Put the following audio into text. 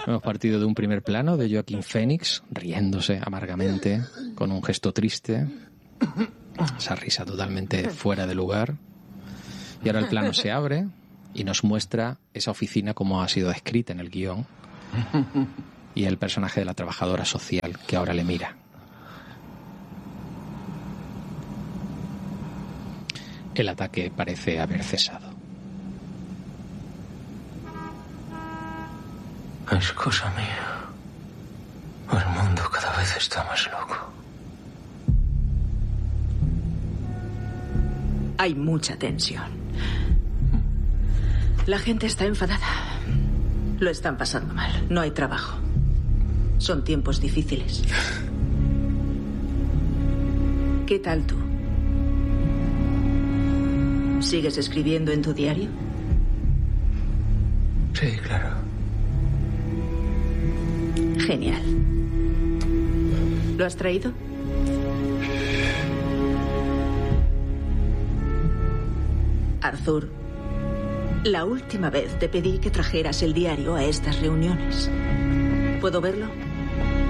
Hemos partido de un primer plano de Joaquín Phoenix, riéndose amargamente, con un gesto triste, esa risa totalmente fuera de lugar. Y ahora el plano se abre y nos muestra esa oficina como ha sido descrita en el guión, y el personaje de la trabajadora social que ahora le mira. El ataque parece haber cesado. Es cosa mía. El mundo cada vez está más loco. Hay mucha tensión. La gente está enfadada. Lo están pasando mal. No hay trabajo. Son tiempos difíciles. ¿Qué tal tú? ¿Sigues escribiendo en tu diario? Sí, claro. Genial. ¿Lo has traído? Arthur, la última vez te pedí que trajeras el diario a estas reuniones. ¿Puedo verlo?